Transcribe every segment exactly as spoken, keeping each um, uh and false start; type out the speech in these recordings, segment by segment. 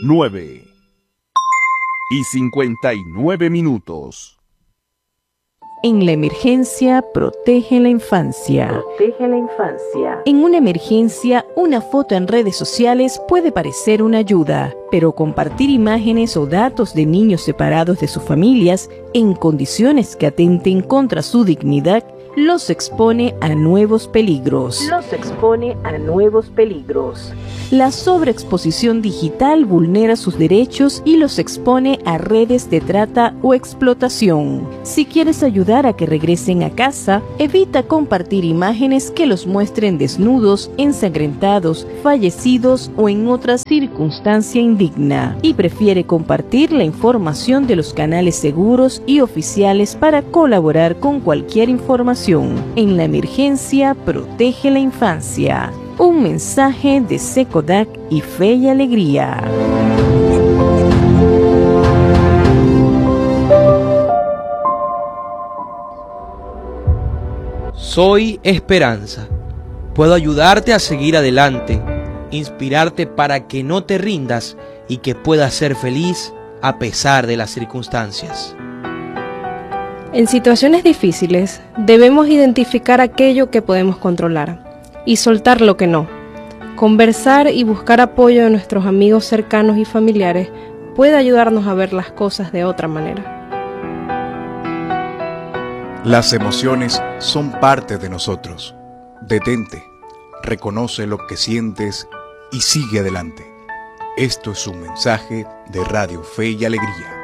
nueve y cincuenta y nueve minutos. En la emergencia, protege la infancia. Protege la infancia. En una emergencia, una foto en redes sociales puede parecer una ayuda, pero compartir imágenes o datos de niños separados de sus familias en condiciones que atenten contra su dignidad los expone a nuevos peligros. Los expone a nuevos peligros. La sobreexposición digital vulnera sus derechos y los expone a redes de trata o explotación. Si quieres ayudar a que regresen a casa, evita compartir imágenes que los muestren desnudos, ensangrentados, fallecidos o en otra circunstancia indigna. Y prefiere compartir la información de los canales seguros y oficiales para colaborar con cualquier información. En la emergencia, protege la infancia. Un mensaje de SECODAC y Fe y Alegría. Soy esperanza. Puedo ayudarte a seguir adelante, inspirarte para que no te rindas y que puedas ser feliz a pesar de las circunstancias. En situaciones difíciles, debemos identificar aquello que podemos controlar y soltar lo que no. Conversar y buscar apoyo de nuestros amigos cercanos y familiares puede ayudarnos a ver las cosas de otra manera. Las emociones son parte de nosotros. Detente, reconoce lo que sientes y sigue adelante. Esto es un mensaje de Radio Fe y Alegría.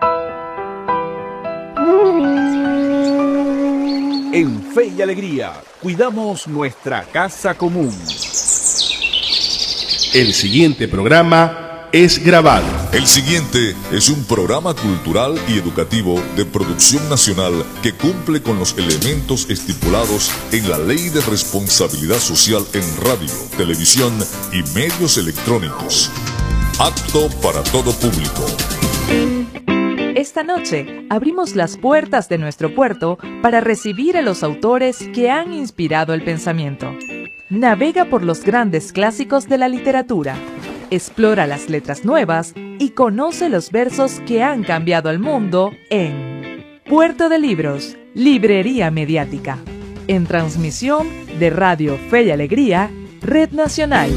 En Fe y Alegría, cuidamos nuestra casa común. El siguiente programa es grabado. El siguiente es un programa cultural y educativo de producción nacional que cumple con los elementos estipulados en la Ley de Responsabilidad Social en radio, televisión y medios electrónicos. Apto para todo público. Esta noche abrimos las puertas de nuestro puerto para recibir a los autores que han inspirado el pensamiento. Navega por los grandes clásicos de la literatura, explora las letras nuevas y conoce los versos que han cambiado el mundo en Puerto de Libros, Librería Mediática, en transmisión de Radio Fe y Alegría, Red Nacional.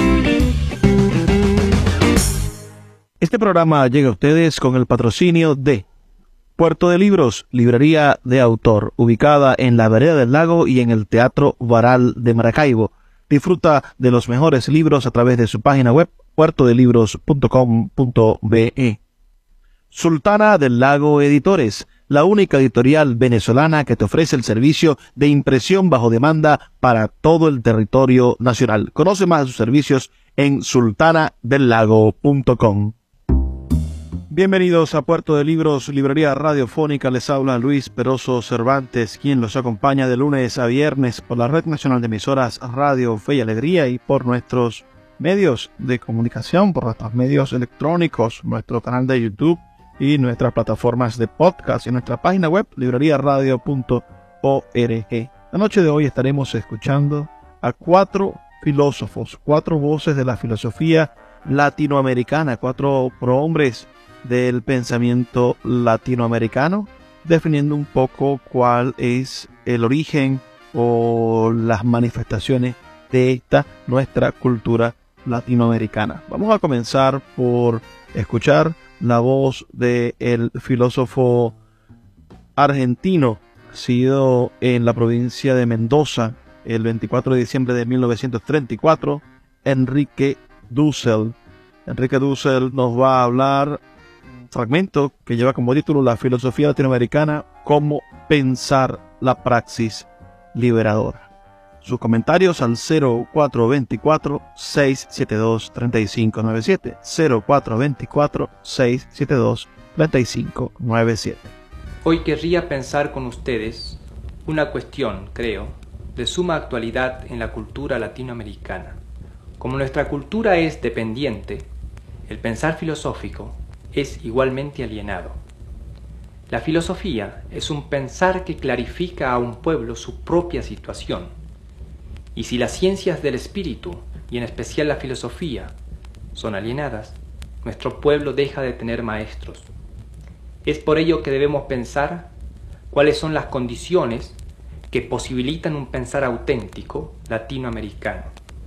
Este programa llega a ustedes con el patrocinio de Puerto de Libros, librería de autor, ubicada en la Vereda del Lago y en el Teatro Baral de Maracaibo. Disfruta de los mejores libros a través de su página web, puerto de libros punto com punto be. Sultana del Lago Editores, la única editorial venezolana que te ofrece el servicio de impresión bajo demanda para todo el territorio nacional. Conoce más de sus servicios en sultana del lago punto com. Bienvenidos a Puerto de Libros, librería radiofónica. Les habla Luis Peroso Cervantes, quien los acompaña de lunes a viernes por la Red Nacional de Emisoras Radio Fe y Alegría y por nuestros medios de comunicación, por nuestros medios electrónicos, nuestro canal de YouTube y nuestras plataformas de podcast y nuestra página web, librería radio punto org. La noche de hoy estaremos escuchando a cuatro filósofos, cuatro voces de la filosofía latinoamericana, cuatro prohombres del pensamiento latinoamericano, definiendo un poco cuál es el origen o las manifestaciones de esta nuestra cultura latinoamericana. Vamos a comenzar por escuchar la voz del filósofo argentino, nacido en la provincia de Mendoza el veinticuatro de diciembre de mil novecientos treinta y cuatro, Enrique Dussel. Enrique Dussel nos va a hablar fragmento que lleva como título La filosofía latinoamericana, cómo pensar la praxis liberadora. Sus comentarios al cero cuatro dos cuatro, seis siete dos, tres cinco nueve siete, cero cuatro dos cuatro, seis siete dos, tres cinco nueve siete. Hoy querría pensar con ustedes una cuestión, creo, de suma actualidad en la cultura latinoamericana. Como nuestra cultura es dependiente, el pensar filosófico es igualmente alienado. La filosofía es un pensar que clarifica a un pueblo su propia situación. Y si las ciencias del espíritu, y en especial la filosofía, son alienadas, nuestro pueblo deja de tener maestros. Es por ello que debemos pensar cuáles son las condiciones que posibilitan un pensar auténtico latinoamericano.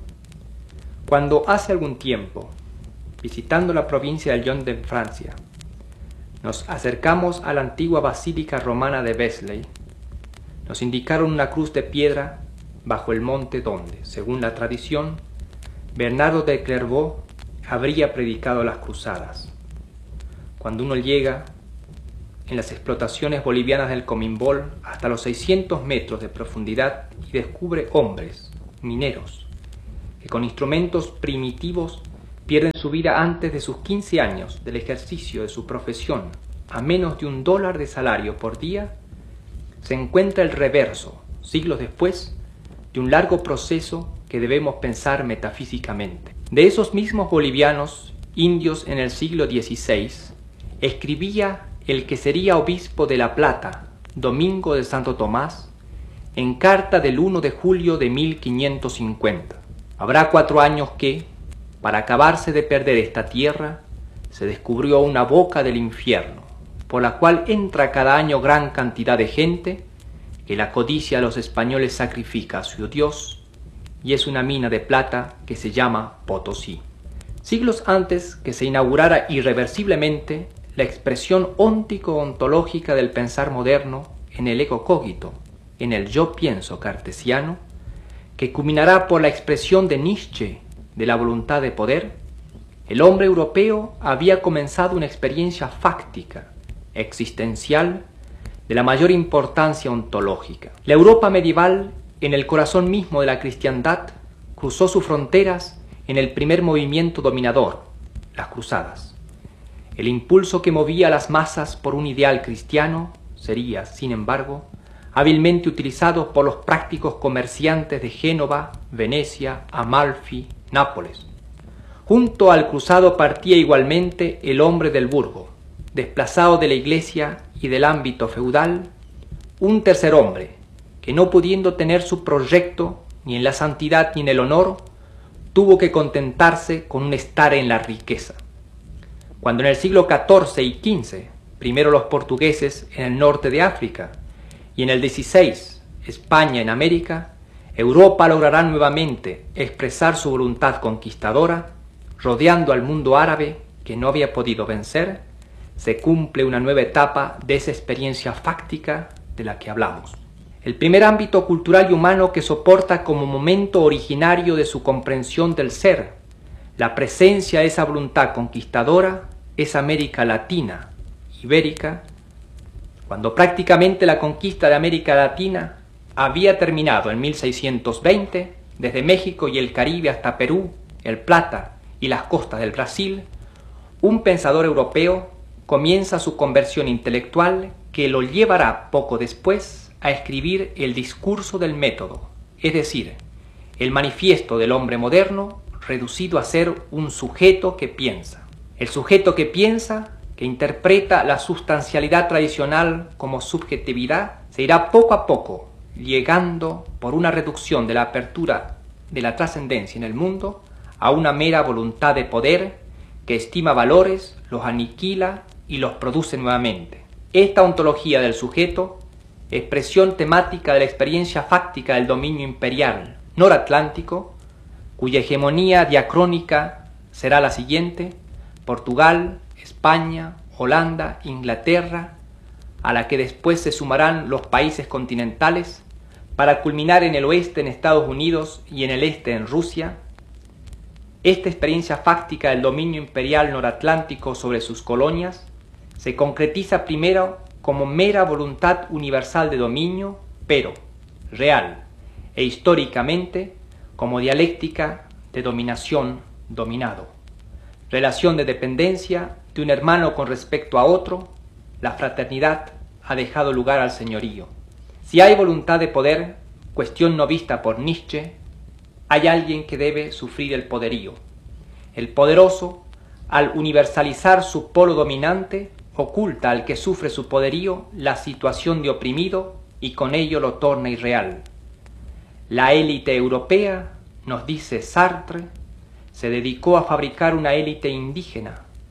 Cuando hace algún tiempo, visitando la provincia de Lyon de Francia, nos acercamos a la antigua basílica romana de Vézelay, nos indicaron una cruz de piedra bajo el monte donde, según la tradición, Bernardo de Clairvaux habría predicado las cruzadas. Cuando uno llega en las explotaciones bolivianas del Comimbol hasta los seiscientos metros de profundidad y descubre hombres, mineros, que con instrumentos primitivos pierden su vida antes de sus quince años del ejercicio de su profesión a menos de un dólar de salario por día, se encuentra el reverso, siglos después, de un largo proceso que debemos pensar metafísicamente. De esos mismos bolivianos, indios en el siglo dieciséis, escribía el que sería obispo de La Plata, Domingo de Santo Tomás, en carta del primero de julio de mil quinientos cincuenta. Habrá cuatro años que, para acabarse de perder esta tierra, se descubrió una boca del infierno, por la cual entra cada año gran cantidad de gente, que la codicia de los españoles sacrifica a su Dios, y es una mina de plata que se llama Potosí. Siglos antes que se inaugurara irreversiblemente la expresión óntico-ontológica del pensar moderno en el ego cogito, en el yo pienso cartesiano, que culminará por la expresión de Nietzsche de la voluntad de poder, el hombre europeo había comenzado una experiencia fáctica, existencial, de la mayor importancia ontológica. La Europa medieval, en el corazón mismo de la cristiandad, cruzó sus fronteras en el primer movimiento dominador, las cruzadas. El impulso que movía a las masas por un ideal cristiano sería, sin embargo, hábilmente utilizado por los prácticos comerciantes de Génova, Venecia, Amalfi, Nápoles. Junto al cruzado partía igualmente el hombre del burgo, desplazado de la iglesia y del ámbito feudal, un tercer hombre, que no pudiendo tener su proyecto ni en la santidad ni en el honor, tuvo que contentarse con un estar en la riqueza. Cuando en el siglo catorce y quince, primero los portugueses en el norte de África y en el dieciséis, España en América, Europa logrará nuevamente expresar su voluntad conquistadora, rodeando al mundo árabe que no había podido vencer, se cumple una nueva etapa de esa experiencia fáctica de la que hablamos. El primer ámbito cultural y humano que soporta como momento originario de su comprensión del ser la presencia de esa voluntad conquistadora es América Latina, ibérica, cuando prácticamente la conquista de América Latina había terminado en mil seiscientos veinte, desde México y el Caribe hasta Perú, el Plata y las costas del Brasil, un pensador europeo comienza su conversión intelectual que lo llevará poco después a escribir el discurso del método, es decir, el manifiesto del hombre moderno reducido a ser un sujeto que piensa. El sujeto que piensa, que interpreta la sustancialidad tradicional como subjetividad, se irá poco a poco llegando por una reducción de la apertura de la trascendencia en el mundo a una mera voluntad de poder que estima valores, los aniquila y los produce nuevamente. Esta ontología del sujeto, expresión temática de la experiencia fáctica del dominio imperial noratlántico, cuya hegemonía diacrónica será la siguiente: Portugal, España, Holanda, Inglaterra, a la que después se sumarán los países continentales, para culminar en el oeste en Estados Unidos y en el este en Rusia. Esta experiencia fáctica del dominio imperial noratlántico sobre sus colonias se concretiza primero como mera voluntad universal de dominio, pero real e históricamente como dialéctica de dominación-dominado, relación de dependencia de un hermano con respecto a otro. La fraternidad ha dejado lugar al señorío. Si hay voluntad de poder, cuestión no vista por Nietzsche, hay alguien que debe sufrir el poderío. El poderoso, al universalizar su polo dominante, oculta al que sufre su poderío la situación de oprimido y con ello lo torna irreal. La élite europea, nos dice Sartre, se dedicó a fabricar una élite indígena,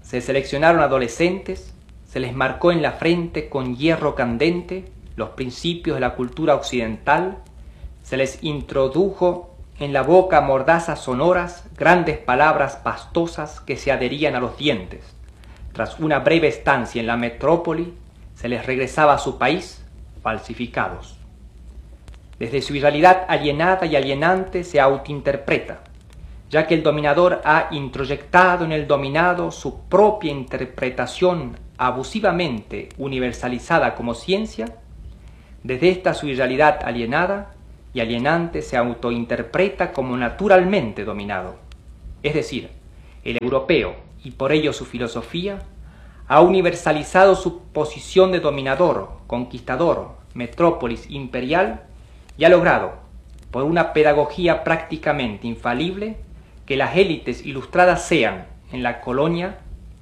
se seleccionaron adolescentes, se les marcó en la frente con hierro candente los principios de la cultura occidental, se les introdujo en la boca mordazas sonoras, grandes palabras pastosas que se adherían a los dientes. Tras una breve estancia en la metrópoli, se les regresaba a su país falsificados. Desde su realidad alienada y alienante se autointerpreta, ya que el dominador ha introyectado en el dominado su propia interpretación abusivamente universalizada como ciencia. Desde esta su irrealidad alienada y alienante se autointerpreta como naturalmente dominado. Es decir, el europeo, y por ello su filosofía, ha universalizado su posición de dominador, conquistador, metrópolis imperial y ha logrado, por una pedagogía prácticamente infalible, que las élites ilustradas sean, en la colonia,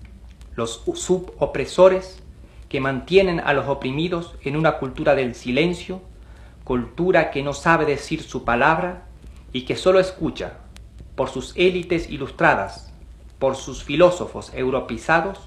los subopresores que mantienen a los oprimidos en una cultura del silencio, cultura que no sabe decir su palabra y que solo escucha, por sus élites ilustradas, por sus filósofos europeizados,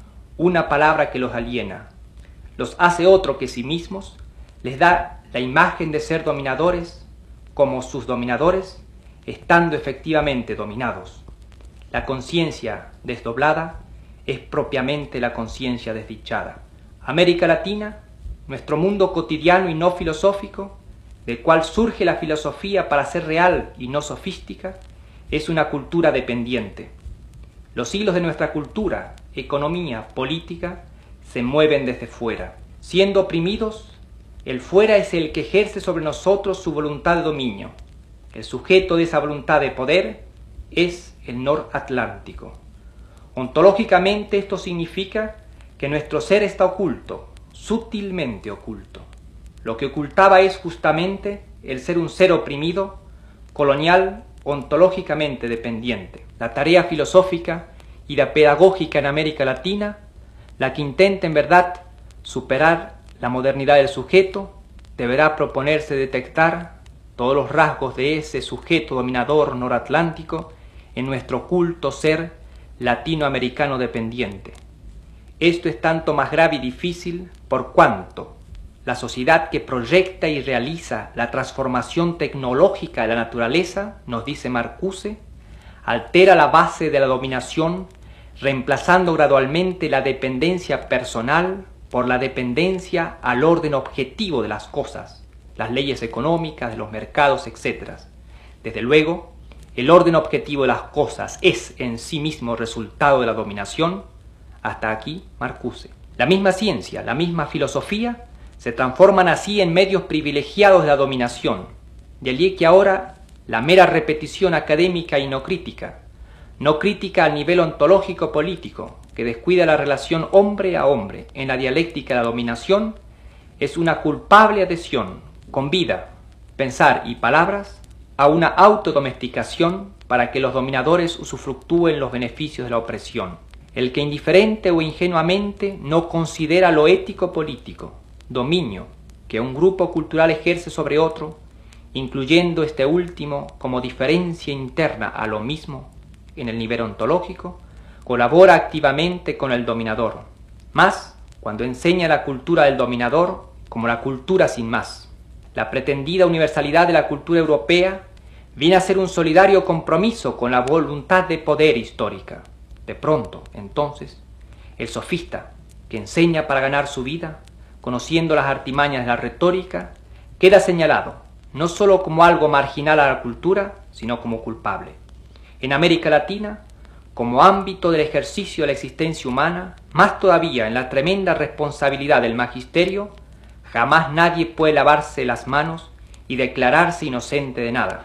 una palabra que los aliena, los hace otro que sí mismos, les da la imagen de ser dominadores como sus dominadores, estando efectivamente dominados. La conciencia desdoblada es propiamente la conciencia desdichada. América Latina, nuestro mundo cotidiano y no filosófico, del cual surge la filosofía para ser real y no sofística, es una cultura dependiente. Los hilos de nuestra cultura, economía, política, se mueven desde fuera. Siendo oprimidos, el fuera es el que ejerce sobre nosotros su voluntad de dominio. El sujeto de esa voluntad de poder es el noratlántico. Ontológicamente esto significa que nuestro ser está oculto, sutilmente oculto. Lo que ocultaba es justamente el ser un ser oprimido, colonial, ontológicamente dependiente. La tarea filosófica y la pedagógica en América Latina, la que intenta en verdad superar la modernidad del sujeto, deberá proponerse detectar todos los rasgos de ese sujeto dominador noratlántico en nuestro oculto ser latinoamericano dependiente. Esto es tanto más grave y difícil por cuanto la sociedad que proyecta y realiza la transformación tecnológica de la naturaleza, nos dice Marcuse, altera la base de la dominación, reemplazando gradualmente la dependencia personal por la dependencia al orden objetivo de las cosas, las leyes económicas, de los mercados, etcétera. Desde luego, el orden objetivo de las cosas es en sí mismo resultado de la dominación. Hasta aquí Marcuse. La misma ciencia, la misma filosofía, se transforman así en medios privilegiados de la dominación. De allí que ahora la mera repetición académica y no crítica, no crítica al nivel ontológico político, que descuida la relación hombre a hombre en la dialéctica de la dominación, es una culpable adhesión, con vida, pensar y palabras, a una autodomesticación para que los dominadores usufructúen los beneficios de la opresión. El que indiferente o ingenuamente no considera lo ético político, dominio que un grupo cultural ejerce sobre otro, incluyendo este último como diferencia interna a lo mismo en el nivel ontológico, colabora activamente con el dominador, más cuando enseña la cultura del dominador como la cultura sin más. La pretendida universalidad de la cultura europea viene a ser un solidario compromiso con la voluntad de poder histórica. De pronto, entonces, el sofista que enseña para ganar su vida, conociendo las artimañas de la retórica, queda señalado no sólo como algo marginal a la cultura, sino como culpable. En América Latina, como ámbito del ejercicio de la existencia humana, más todavía en la tremenda responsabilidad del magisterio, jamás nadie puede lavarse las manos y declararse inocente de nada.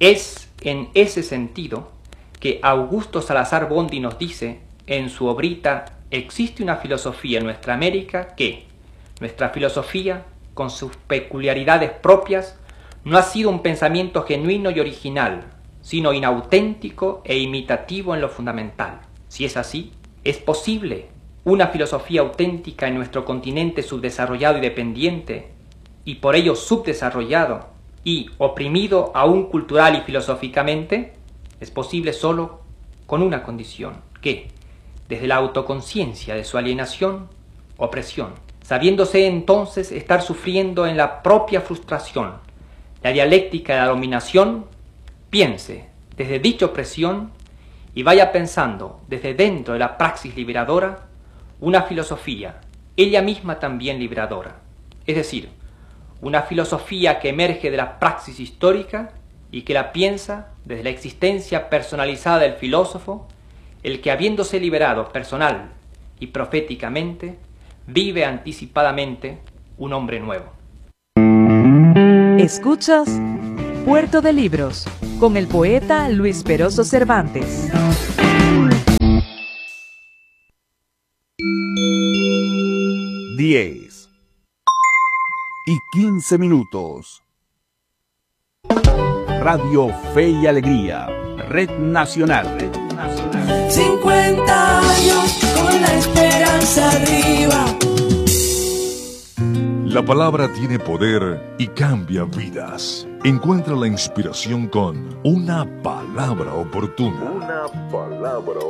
Es en ese sentido que Augusto Salazar Bondy nos dice en su obrita «Existe una filosofía en nuestra América que, nuestra filosofía, con sus peculiaridades propias, no ha sido un pensamiento genuino y original, sino inauténtico e imitativo en lo fundamental. Si es así, ¿es posible una filosofía auténtica en nuestro continente subdesarrollado y dependiente, y por ello subdesarrollado y oprimido aún cultural y filosóficamente? Es posible solo con una condición, que, desde la autoconciencia de su alienación, opresión, sabiéndose entonces estar sufriendo en la propia frustración la dialéctica de la dominación, piense desde dicha opresión y vaya pensando desde dentro de la praxis liberadora una filosofía, ella misma también liberadora, es decir, una filosofía que emerge de la praxis histórica y que la piensa desde la existencia personalizada del filósofo, el que habiéndose liberado personal y proféticamente, vive anticipadamente un hombre nuevo. Escuchas Puerto de Libros con el poeta Luis Peroso Cervantes. diez y quince minutos. Radio Fe y Alegría, Red Nacional. Red Nacional. cincuenta años con la esperanza arriba. La palabra tiene poder y cambia vidas. Encuentra la inspiración con una palabra oportuna. Una palabra